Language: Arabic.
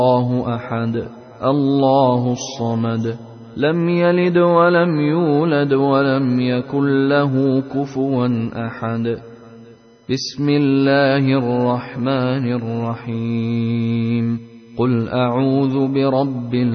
الله أحد الله الصمد لم يلد ولم يولد ولم يكن له كفوا أحد. بسم الله الرحمن الرحيم. قل أعوذ برب